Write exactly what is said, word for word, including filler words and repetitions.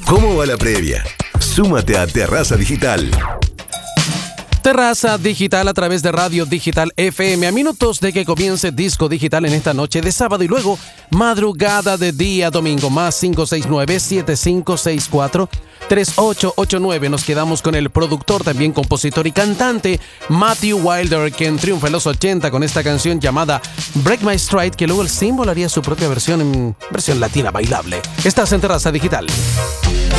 ¿Cómo va la previa? Súmate a Terraza Digital. Terraza Digital a través de Radio Digital F M, a minutos de que comience Disco Digital en esta noche de sábado y luego madrugada de día domingo. Más cinco seis nueve, siete cinco seis cuatro, tres ocho ocho nueve. Nos quedamos con el productor, también compositor y cantante Matthew Wilder, quien triunfa en los ochenta con esta canción llamada Break My Stride, que luego el símbolo haría su propia versión en versión latina bailable. Estás en Terraza Digital.